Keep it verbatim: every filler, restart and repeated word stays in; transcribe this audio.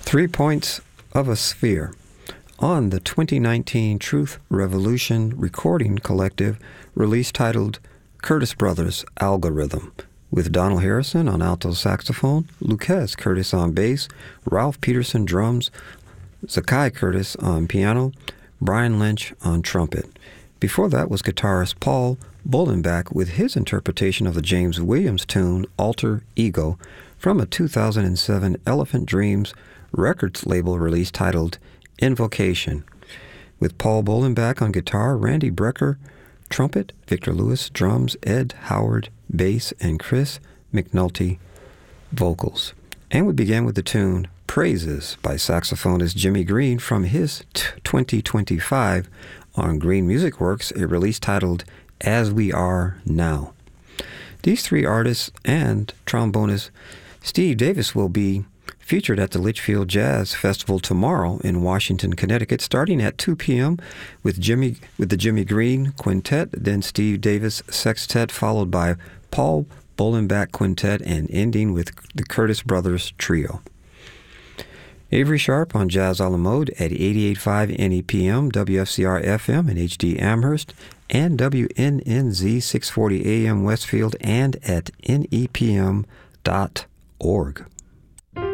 Three Points of a Sphere on the twenty nineteen Truth Revolution Recording Collective release titled Curtis Brothers Algorithm, with Donald Harrison on alto saxophone, Lucas Curtis on bass, Ralph Peterson drums, Zakai Curtis on piano, Brian Lynch on trumpet. Before that was guitarist Paul Bollenbach with his interpretation of the James Williams tune Alter Ego from a two thousand seven Elephant Dreams Records label release titled Invocation, with Paul Bollenbach on guitar, Randy Brecker trumpet, Victor Lewis drums, Ed Howard bass, and Chris McNulty vocals. And we began with the tune Praises by saxophonist Jimmy Green from his t- twenty twenty-five on Green Music Works, a release titled As We Are Now. These three artists and trombonist Steve Davis will be featured at the Litchfield Jazz Festival tomorrow in Washington, Connecticut, starting at two p.m. with Jimmy with the Jimmy Green Quintet, then Steve Davis Sextet, followed by Paul Bollenbach Quintet, and ending with the Curtis Brothers Trio. Avery Sharp on Jazz a la Mode at eighty-eight point five N E P M, W F C R F M and H D Amherst, and W N N Z six forty A M Westfield, and at N E P M dot org.